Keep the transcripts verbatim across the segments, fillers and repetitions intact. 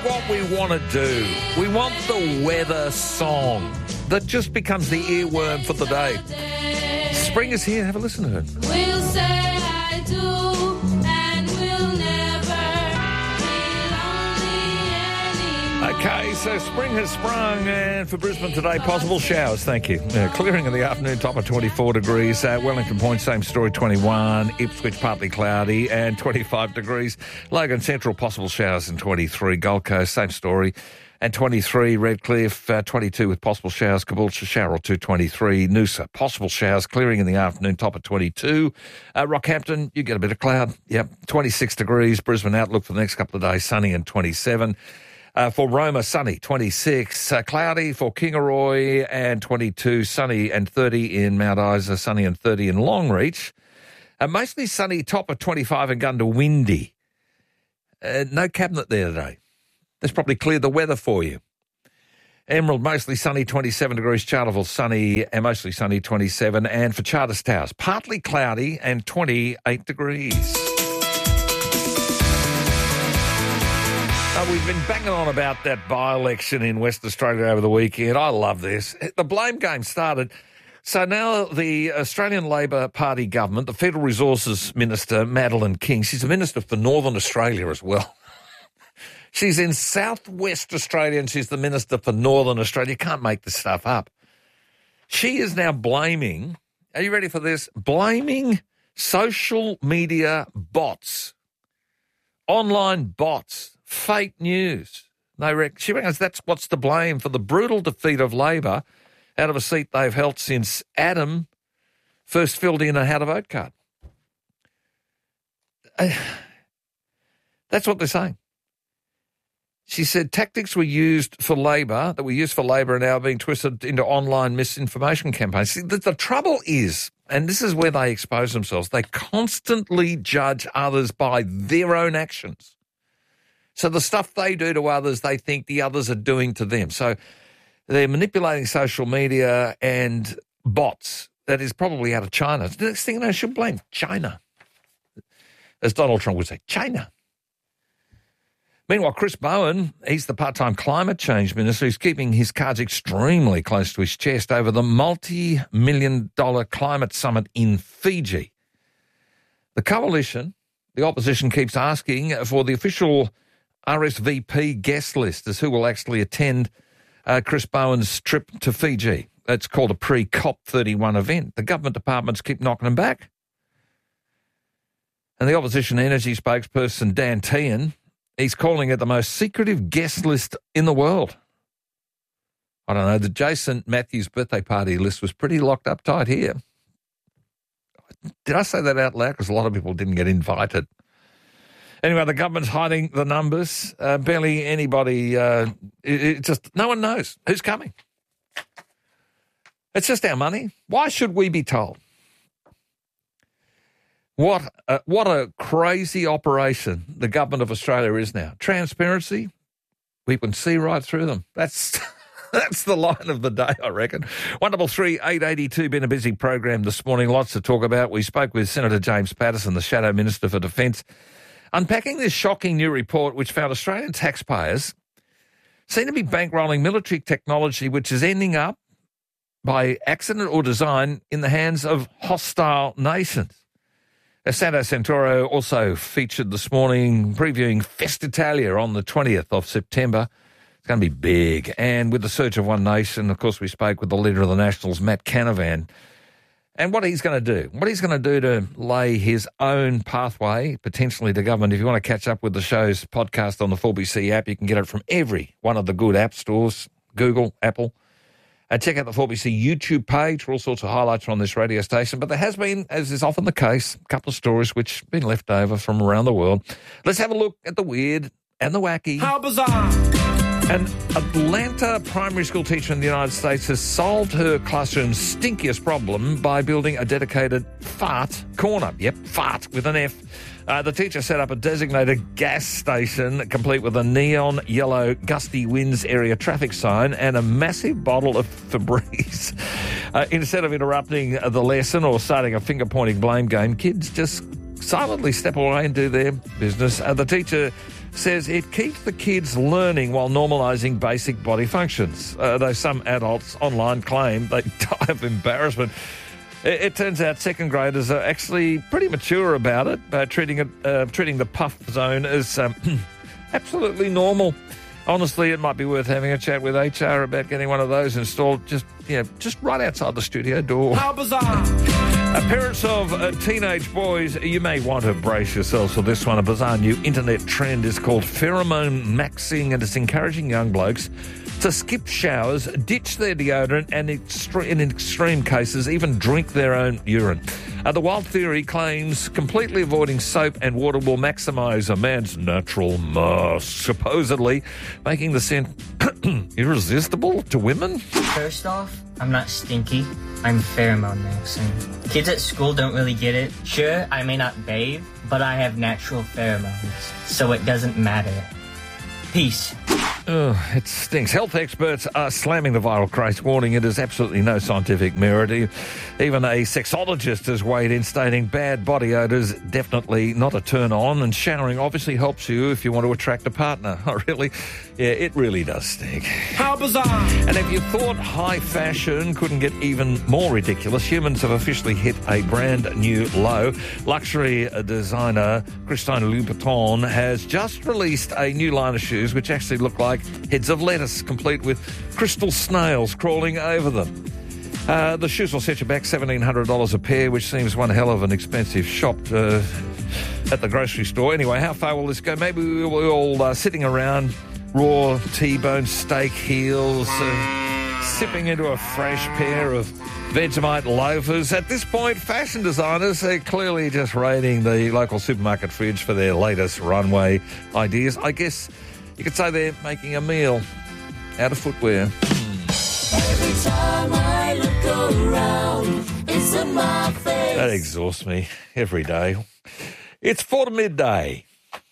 what we want to do. We want the weather song that just becomes the earworm for the day. Spring is here. Have a listen to it. We'll say I do, and we'll never be lonely anymore. Okay, so spring has sprung, and for Brisbane today, possible showers. Thank you. Uh, clearing in the afternoon, top of twenty-four degrees. Uh, Wellington Point, same story, twenty-one. Ipswich, partly cloudy, and twenty-five degrees. Logan Central, possible showers, and twenty-three. Gold Coast, same story. And twenty-three, Redcliffe, uh, twenty-two with possible showers. Caboolture, shower or two, twenty-three. Noosa, possible showers, clearing in the afternoon, top of twenty-two. Uh, Rockhampton, you get a bit of cloud. Yep, twenty-six degrees. Brisbane outlook for the next couple of days, sunny and twenty-seven. Uh, for Roma, sunny, twenty-six. Uh, cloudy for Kingaroy and twenty-two. Sunny and thirty in Mount Isa, sunny and thirty in Longreach. Uh, mostly sunny, top of twenty-five in Gundawindi. Uh, no cabinet there today. That's probably cleared the weather for you. Emerald, mostly sunny, twenty-seven degrees. Charterville, sunny and mostly sunny, twenty-seven. And for Charters Towers, partly cloudy and twenty-eight degrees. Uh, we've been banging on about that by-election in West Australia over the weekend. I love this. The blame game started. So now the Australian Labor Party government, the Federal Resources Minister, Madeleine King, she's a minister for Northern Australia as well. She's in southwest Australia and she's the Minister for Northern Australia. You can't make this stuff up. She is now blaming, are you ready for this? Blaming social media bots, online bots, fake news. They rec- she reckons that's what's to blame for the brutal defeat of Labor out of a seat they've held since Adam first filled in a how to vote card. Uh, that's what they're saying. She said tactics were used for Labor, that were used for Labor are now being twisted into online misinformation campaigns. See, the, the trouble is, and this is where they expose themselves, they constantly judge others by their own actions. So the stuff they do to others, they think the others are doing to them. So they're manipulating social media and bots. That is probably out of China. The next thing you know, she'll blame China. As Donald Trump would say, China. Meanwhile, Chris Bowen, he's the part-time climate change minister, who's keeping his cards extremely close to his chest over the multi-million dollar climate summit in Fiji. The coalition, the opposition, keeps asking for the official R S V P guest list as who will actually attend uh, Chris Bowen's trip to Fiji. It's called a pre-COP thirty-one event. The government departments keep knocking them back. And the opposition energy spokesperson, Dan Tehan, he's calling it the most secretive guest list in the world. I don't know, the Jason Matthews birthday party list was pretty locked up tight here. Did I say that out loud? Because a lot of people didn't get invited. Anyway, the government's hiding the numbers. Uh, barely anybody, uh, it, it just, no one knows who's coming. It's just our money. Why should we be told? What a, what a crazy operation the government of Australia is now. Transparency, we can see right through them. That's that's the line of the day, I reckon. one double three eight eighty-two, been a busy program this morning, lots to talk about. We spoke with Senator James Patterson, the Shadow Minister for Defence, unpacking this shocking new report which found Australian taxpayers seem to be bankrolling military technology which is ending up, by accident or design, in the hands of hostile nations. Santo Santoro also featured this morning previewing Festitalia on the twentieth of September. It's going to be big. And with the search of One Nation, of course, we spoke with the leader of the Nationals, Matt Canavan, and what he's going to do, what he's going to do to lay his own pathway, potentially, to government. If you want to catch up with the show's podcast on the four B C app, you can get it from every one of the good app stores, Google, Apple. And check out the four B C YouTube page for all sorts of highlights on this radio station. But there has been, as is often the case, a couple of stories which have been left over from around the world. Let's have a look at the weird and the wacky. How bizarre! An Atlanta primary school teacher in the United States has solved her classroom's stinkiest problem by building a dedicated fart corner. Yep, fart with an F. Uh, the teacher set up a designated gas station complete with a neon yellow gusty winds area traffic sign and a massive bottle of Febreze. Uh, instead of interrupting the lesson or starting a finger-pointing blame game, kids just silently step away and do their business. Uh, the teacher says it keeps the kids learning while normalising basic body functions. Uh, though some adults online claim they die of embarrassment. It, it turns out second graders are actually pretty mature about it, uh, treating it, uh, treating the puff zone as um, absolutely normal. Honestly, it might be worth having a chat with H R about getting one of those installed just, you know, just right outside the studio door. How bizarre! Uh, parents of uh, teenage boys, you may want to brace yourselves for this one. A bizarre new internet trend is called pheromone maxing, and it's encouraging young blokes to skip showers, ditch their deodorant, and extre- in extreme cases, even drink their own urine. Uh, the wild theory claims completely avoiding soap and water will maximise a man's natural mass, supposedly making the scent irresistible to women. First off, I'm not stinky. I'm pheromone maxing. Kids at school don't really get it. Sure, I may not bathe, but I have natural pheromones, so it doesn't matter. Peace. Oh, it stinks. Health experts are slamming the viral craze, warning it has absolutely no scientific merit. Even a sexologist has weighed in, stating bad body odours definitely not a turn on, and showering obviously helps you if you want to attract a partner. Oh, really? Yeah, it really does stink. How bizarre! And if you thought high fashion couldn't get even more ridiculous, humans have officially hit a brand new low. Luxury designer Christian Louboutin has just released a new line of shoes which actually look like heads of lettuce, complete with crystal snails crawling over them. Uh, the shoes will set you back seventeen hundred dollars a pair, which seems one hell of an expensive shop uh, at the grocery store. Anyway, how far will this go? Maybe we're all uh, sitting around raw T-bone steak heels, uh, sipping into a fresh pair of Vegemite loafers. At this point, fashion designers are clearly just raiding the local supermarket fridge for their latest runway ideas. I guess you could say they're making a meal out of footwear. Every time I look around, it's in my face. That exhausts me every day. It's four to midday.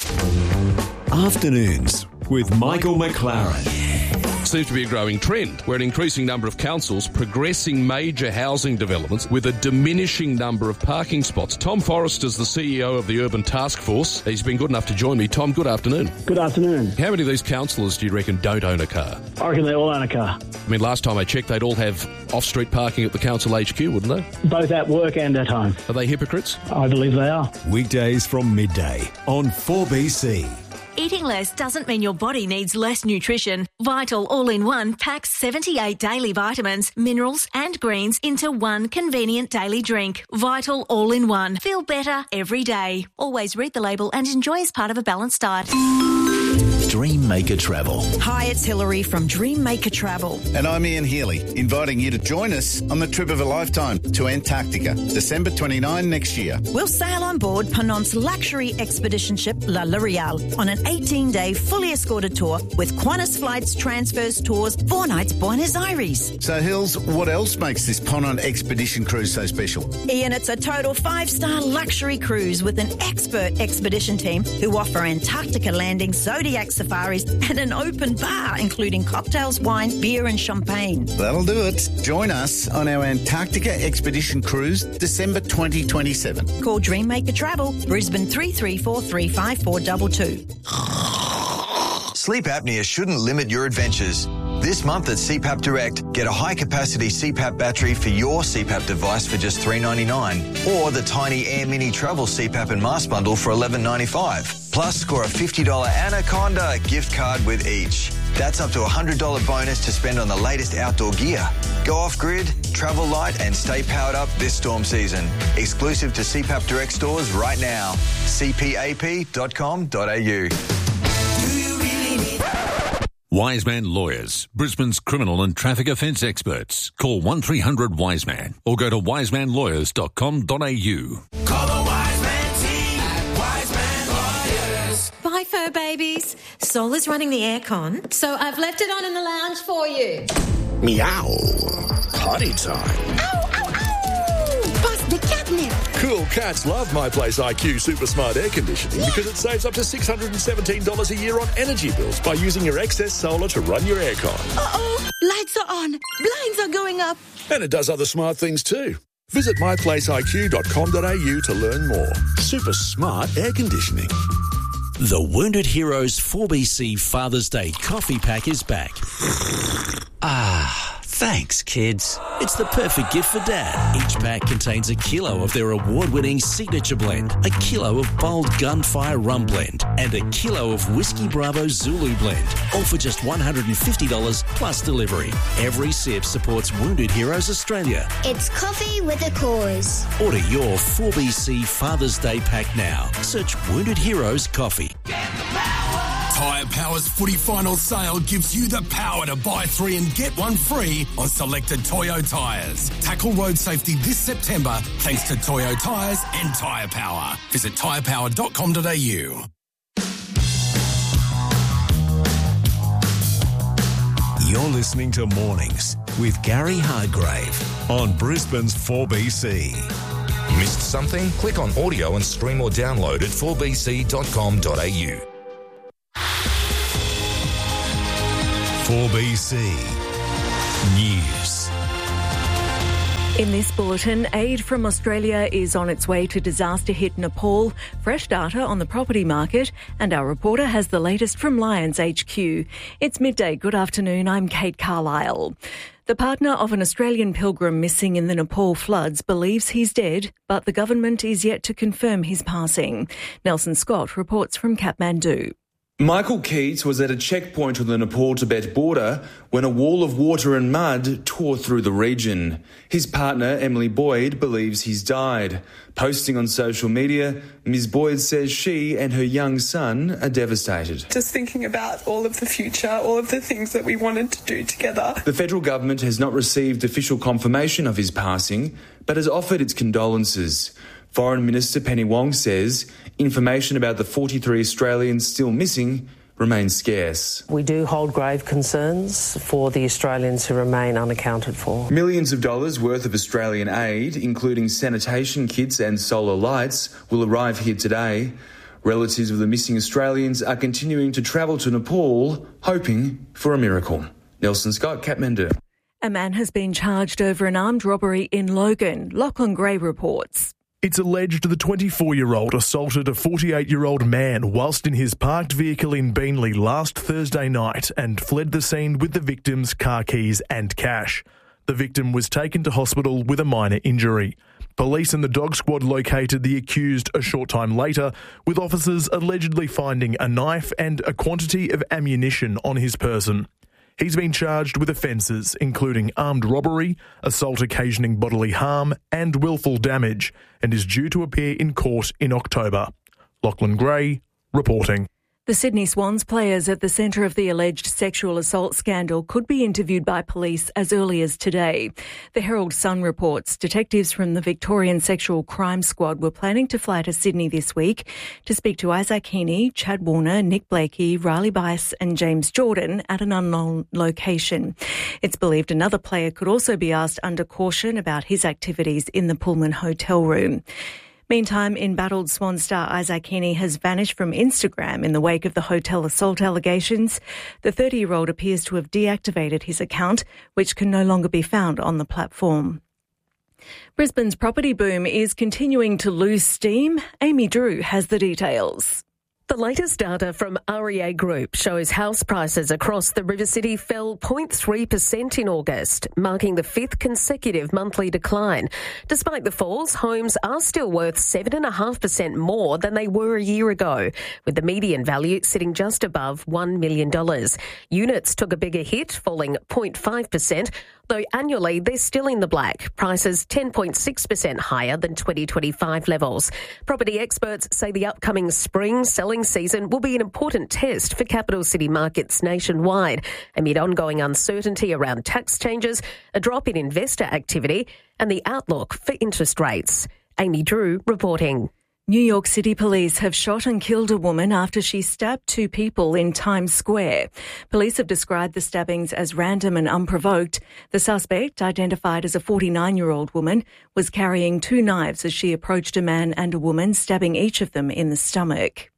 Afternoons with Michael McLaren. Seems to be a growing trend where an increasing number of councils progressing major housing developments with a diminishing number of parking spots. Tom Forrester's the C E O of the Urban Task Force. He's been good enough to join me. Tom, good afternoon. Good afternoon. How many of these councillors do you reckon don't own a car? I reckon they all own a car. I mean, last time I checked, they'd all have off-street parking at the council H Q, wouldn't they? Both at work and at home. Are they hypocrites? I believe they are. Weekdays from midday on four B C. Eating less doesn't mean your body needs less nutrition. Vital All-in-One packs seventy-eight daily vitamins, minerals and greens into one convenient daily drink. Vital All-in-One. Feel better every day. Always read the label and enjoy as part of a balanced diet. Dream Maker Travel. Hi, it's Hilary from Dream Maker Travel. And I'm Ian Healy, inviting you to join us on the trip of a lifetime to Antarctica, December twenty-ninth next year. We'll sail on board Ponant's luxury expedition ship La L'Oreal on an eighteen-day fully escorted tour with Qantas flights, transfers, tours, four nights Buenos Aires. So, Hills, what else makes this Ponant expedition cruise so special? Ian, it's a total five-star luxury cruise with an expert expedition team who offer Antarctica landings, zodiac safaris and an open bar including cocktails, wine, beer and champagne. That'll do it. Join us on our Antarctica expedition cruise, December twenty twenty-seven. Call Dream Maker Travel, Brisbane three three four, three five four two two. Sleep apnea shouldn't limit your adventures. This month at C PAP Direct, get a high-capacity C PAP battery for your C PAP device for just three dollars ninety-nine, or the tiny Air Mini Travel C PAP and mask bundle for eleven dollars ninety-five. Plus, score a fifty dollars Anaconda gift card with each. That's up to a one hundred dollars bonus to spend on the latest outdoor gear. Go off-grid, travel light and stay powered up this storm season. Exclusive to C PAP Direct stores right now. c p a p dot com dot a u. Wiseman Lawyers, Brisbane's criminal and traffic offence experts. Call one three hundred Wiseman or go to wiseman lawyers dot com dot a u. Call the Wiseman team at Wiseman Lawyers. Bye, fur babies. Sol is running the aircon, so I've left it on in the lounge for you. Meow. Potty time. Ow, ow, ow! Bust the catnip. Cool cats love My Place I Q Super Smart Air Conditioning because it saves up to six hundred seventeen dollars a year on energy bills by using your excess solar to run your aircon. Uh-oh, lights are on, blinds are going up. And it does other smart things too. Visit my place I Q dot com dot a u to learn more. Super Smart Air Conditioning. The Wounded Heroes four B C Father's Day coffee pack is back. Ah, thanks, kids. It's the perfect gift for Dad. Each pack contains a kilo of their award-winning signature blend, a kilo of bold Gunfire Rum Blend, and a kilo of Whiskey Bravo Zulu Blend, all for just one hundred fifty dollars plus delivery. Every sip supports Wounded Heroes Australia. It's coffee with a cause. Order your four B C Father's Day pack now. Search Wounded Heroes Coffee. Tyre Power's footy final sale gives you the power to buy three and get one free on selected Toyo tyres. Tackle road safety this September thanks to Toyo tyres and Tyre Power. Visit tyre power dot com dot a u. You're listening to Mornings with Gary Hargrave on Brisbane's four B C. Missed something? Click on audio and stream or download at four b c dot com dot a u. four B C News. In this bulletin, aid from Australia is on its way to disaster-hit Nepal, fresh data on the property market, and our reporter has the latest from Lions H Q. It's midday. Good afternoon. I'm Kate Carlisle. The partner of an Australian pilgrim missing in the Nepal floods believes he's dead, but the government is yet to confirm his passing. Nelson Scott reports from Kathmandu. Michael Keats was at a checkpoint on the Nepal-Tibet border when a wall of water and mud tore through the region. His partner, Emily Boyd, believes he's died. Posting on social media, Miz Boyd says she and her young son are devastated. Just thinking about all of the future, all of the things that we wanted to do together. The federal government has not received official confirmation of his passing, but has offered its condolences. Foreign Minister Penny Wong says information about the forty-three Australians still missing remains scarce. We do hold grave concerns for the Australians who remain unaccounted for. Millions of dollars worth of Australian aid, including sanitation kits and solar lights, will arrive here today. Relatives of the missing Australians are continuing to travel to Nepal, hoping for a miracle. Nelson Scott, Kathmandu. A man has been charged over an armed robbery in Logan. Lachlan Gray reports. It's alleged the twenty-four-year-old assaulted a forty-eight-year-old man whilst in his parked vehicle in Beenleigh last Thursday night and fled the scene with the victim's car keys and cash. The victim was taken to hospital with a minor injury. Police and the dog squad located the accused a short time later, with officers allegedly finding a knife and a quantity of ammunition on his person. He's been charged with offences including armed robbery, assault occasioning bodily harm and willful damage, and is due to appear in court in October. Lachlan Gray reporting. The Sydney Swans players at the centre of the alleged sexual assault scandal could be interviewed by police as early as today. The Herald Sun reports detectives from the Victorian Sexual Crime Squad were planning to fly to Sydney this week to speak to Isaac Heaney, Chad Warner, Nick Blakey, Riley Bice and James Jordan at an unknown location. It's believed another player could also be asked under caution about his activities in the Pullman hotel room. Meantime, embattled Swan star Isaac Heaney has vanished from Instagram in the wake of the hotel assault allegations. The thirty-year-old appears to have deactivated his account, which can no longer be found on the platform. Brisbane's property boom is continuing to lose steam. Amy Drew has the details. The latest data from R E A Group shows house prices across the River City fell zero point three percent in August, marking the fifth consecutive monthly decline. Despite the falls, homes are still worth seven point five percent more than they were a year ago, with the median value sitting just above one million dollars. Units took a bigger hit, falling zero point five percent, though annually they're still in the black, prices ten point six percent higher than twenty twenty-five levels. Property experts say the upcoming spring selling season will be an important test for capital city markets nationwide, amid ongoing uncertainty around tax changes, a drop in investor activity and the outlook for interest rates. Amy Drew reporting. New York City police have shot and killed a woman after she stabbed two people in Times Square. Police have described the stabbings as random and unprovoked. The suspect, identified as a forty-nine-year-old woman, was carrying two knives as she approached a man and a woman, stabbing each of them in the stomach.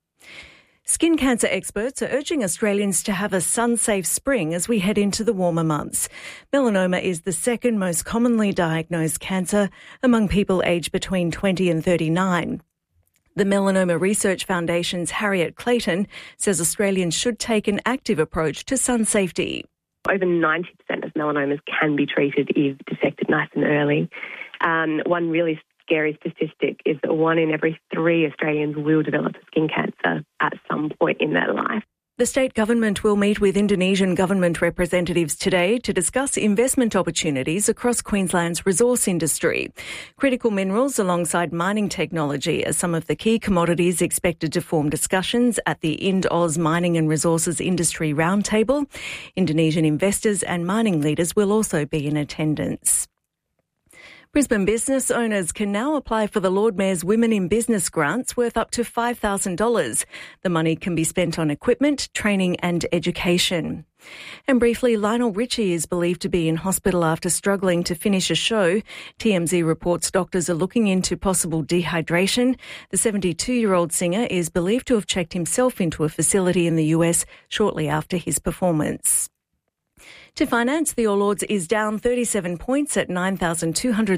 Skin cancer experts are urging Australians to have a sun-safe spring as we head into the warmer months. Melanoma is the second most commonly diagnosed cancer among people aged between twenty and thirty-nine. The Melanoma Research Foundation's Harriet Clayton says Australians should take an active approach to sun safety. Over ninety percent of melanomas can be treated if detected nice and early. Um, one really scary statistic is that one in every three Australians will develop skin cancer at some point in their life. The state government will meet with Indonesian government representatives today to discuss investment opportunities across Queensland's resource industry. Critical minerals alongside mining technology are some of the key commodities expected to form discussions at the Ind-Aus Mining and Resources Industry Roundtable. Indonesian investors and mining leaders will also be in attendance. Brisbane business owners can now apply for the Lord Mayor's Women in Business grants worth up to five thousand dollars. The money can be spent on equipment, training and education. And briefly, Lionel Richie is believed to be in hospital after struggling to finish a show. T M Z reports doctors are looking into possible dehydration. The seventy-two-year-old singer is believed to have checked himself into a facility in the U S shortly after his performance. To finance, the All Ords is down thirty-seven points at nine thousand two hundred